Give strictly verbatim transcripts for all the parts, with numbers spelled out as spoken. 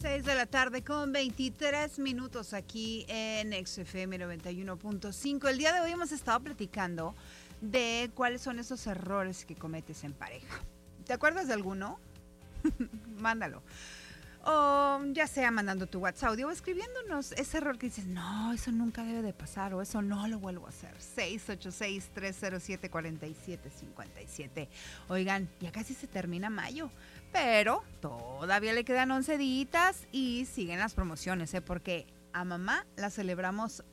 seis de la tarde con veintitrés minutos aquí en X F M noventa y uno punto cinco. El día de hoy hemos estado platicando de cuáles son esos errores que cometes en pareja. ¿Te acuerdas de alguno? Mándalo. O ya sea mandando tu WhatsApp audio o escribiéndonos ese error que dices, no, eso nunca debe de pasar o eso no lo vuelvo a hacer. seis ocho seis, tres cero siete, cuatro siete cinco siete. Oigan, ya casi se termina mayo, pero todavía le quedan once días y siguen las promociones, ¿eh? Porque a mamá la celebramos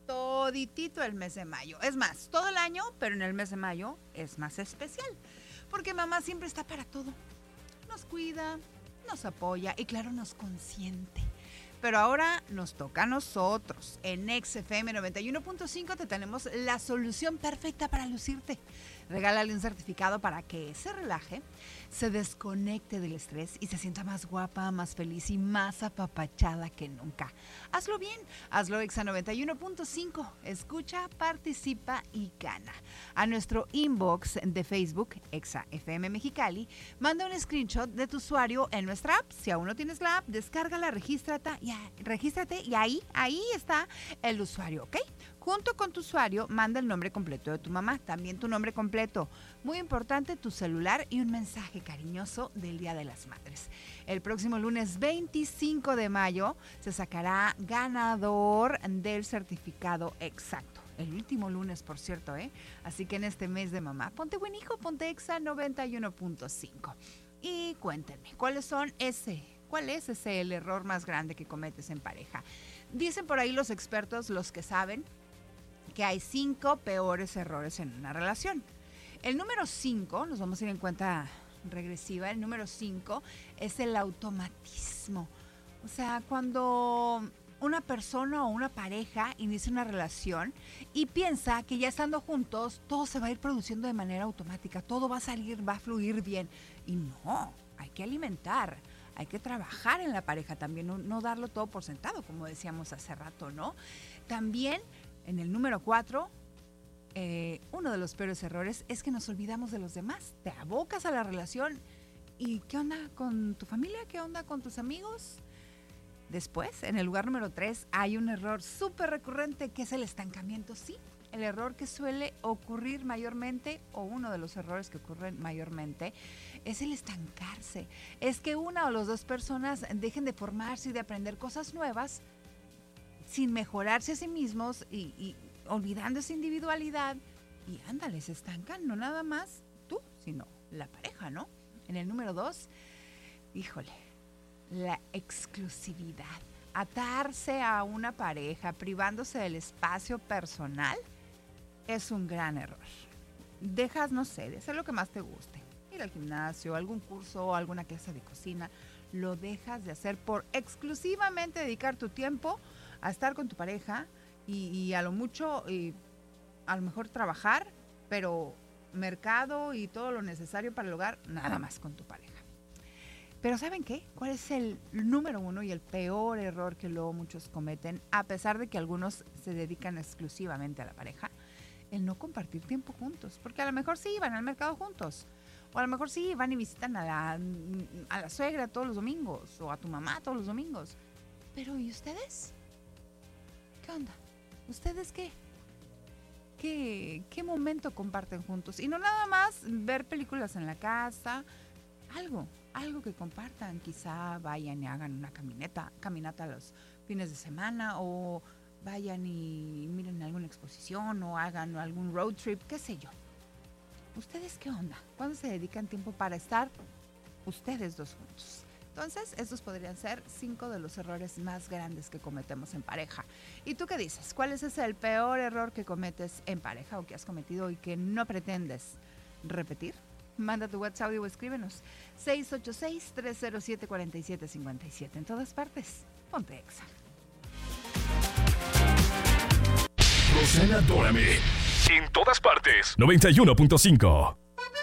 toditito el mes de mayo. Es más, todo el año, pero en el mes de mayo es más especial, porque mamá siempre está para todo. Nos cuida, nos apoya y claro, nos consiente. Pero ahora nos toca a nosotros. En X F M noventa y uno punto cinco te tenemos la solución perfecta para lucirte. Regálale un certificado para que se relaje, se desconecte del estrés y se sienta más guapa, más feliz y más apapachada que nunca. Hazlo bien, hazlo Exa noventa y uno punto cinco. Escucha, participa y gana. A nuestro inbox de Facebook, Exa F M Mexicali, manda un screenshot de tu usuario en nuestra app. Si aún no tienes la app, descárgala, regístrate y, regístrate y ahí, ahí está el usuario, ¿ok? Junto con tu usuario, manda el nombre completo de tu mamá, también tu nombre completo. Muy importante, tu celular y un mensaje cariñoso del Día de las Madres. El próximo lunes veinticinco de mayo se sacará ganador del certificado exacto. El último lunes, por cierto, ¿eh? Así que en este mes de mamá, ponte buen hijo, ponte Exa noventa y uno punto cinco. Y cuéntenme, ¿cuáles son ese? ¿Cuál es ese el error más grande que cometes en pareja? Dicen por ahí los expertos, los que saben, que hay cinco peores errores en una relación. El número cinco, nos vamos a ir en cuenta regresiva, el número cinco es el automatismo. O sea, cuando una persona o una pareja inicia una relación y piensa que ya estando juntos todo se va a ir produciendo de manera automática, todo va a salir, va a fluir bien. Y no, hay que alimentar, hay que trabajar en la pareja también, no, no darlo todo por sentado, como decíamos hace rato, ¿no? También en el número cuatro, eh, uno de los peores errores es que nos olvidamos de los demás. Te abocas a la relación y ¿qué onda con tu familia? ¿Qué onda con tus amigos? Después, en el lugar número tres, hay un error súper recurrente que es el estancamiento. Sí, el error que suele ocurrir mayormente, o uno de los errores que ocurren mayormente, es el estancarse. Es que una o las dos personas dejen de formarse y de aprender cosas nuevas sin mejorarse a sí mismos y, y olvidando esa individualidad. Y ándale, se estancan, no nada más tú, sino la pareja, ¿no? En el número dos, híjole, la exclusividad. Atarse a una pareja, privándose del espacio personal, es un gran error. Dejas, no sé, de hacer lo que más te guste. Ir al gimnasio, algún curso, alguna clase de cocina. Lo dejas de hacer por exclusivamente dedicar tu tiempo a estar con tu pareja y, y a lo mucho, y a lo mejor trabajar, pero mercado y todo lo necesario para el hogar, nada más con tu pareja. Pero ¿saben qué? ¿Cuál es el número uno y el peor error que luego muchos cometen, a pesar de que algunos se dedican exclusivamente a la pareja? El no compartir tiempo juntos, porque a lo mejor sí van al mercado juntos, o a lo mejor sí van y visitan a la, a la suegra todos los domingos, o a tu mamá todos los domingos. Pero ¿y ustedes? ¿Qué onda? ¿Ustedes qué? ¿Qué, qué momento comparten juntos? Y no nada más ver películas en la casa, algo, algo que compartan. Quizá vayan y hagan una caminata, caminata los fines de semana, o vayan y miren alguna exposición, o hagan algún road trip, qué sé yo. ¿Ustedes qué onda? ¿Cuándo se dedican tiempo para estar ustedes dos juntos? Entonces, estos podrían ser cinco de los errores más grandes que cometemos en pareja. ¿Y tú qué dices? ¿Cuál es ese el peor error que cometes en pareja o que has cometido y que no pretendes repetir? Manda tu WhatsApp o escríbenos. seis ocho seis, tres cero siete, cuatro siete cinco siete. En todas partes, ponte Exa. Rosana Dórame. En todas partes. noventa y uno punto cinco.